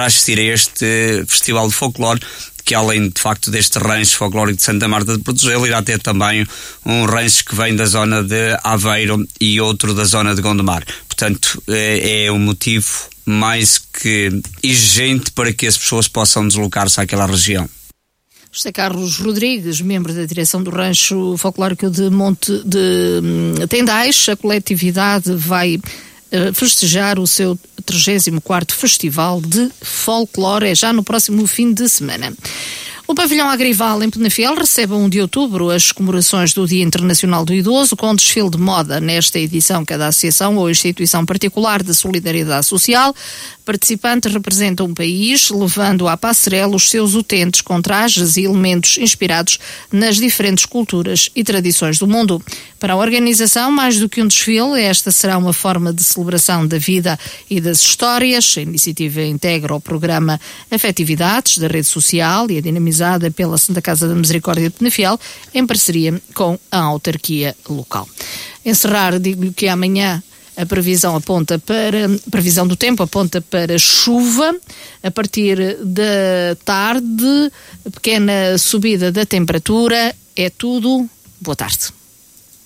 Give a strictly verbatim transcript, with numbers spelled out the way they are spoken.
para assistir a este festival de folclore, que além de facto deste rancho folclórico de Santa Marta de Portogelo, irá ter também um rancho que vem da zona de Aveiro e outro da zona de Gondomar. Portanto, é, é um motivo mais que exigente para que as pessoas possam deslocar-se àquela região. José Carlos Rodrigues, membro da direção do Rancho Folclórico de Monte de Tendais. A coletividade vai uh, festejar o seu trigésimo quarto Festival de Folclore, é já no próximo fim de semana. O pavilhão Agrival em Penafiel recebe a um de outubro as comemorações do Dia Internacional do Idoso com desfile de moda. Nesta edição, cada associação ou instituição particular de solidariedade social participante representa um país, levando à passarela os seus utentes com trajes e elementos inspirados nas diferentes culturas e tradições do mundo. Para a organização, mais do que um desfile, esta será uma forma de celebração da vida e das histórias. A iniciativa integra o programa Afetividades da rede social e é dinamizada pela Santa Casa da Misericórdia de Penafiel em parceria com a autarquia local. Encerrar, digo-lhe que amanhã a previsão aponta para, a previsão do tempo aponta para chuva a partir da tarde, pequena subida da temperatura. É tudo. Boa tarde.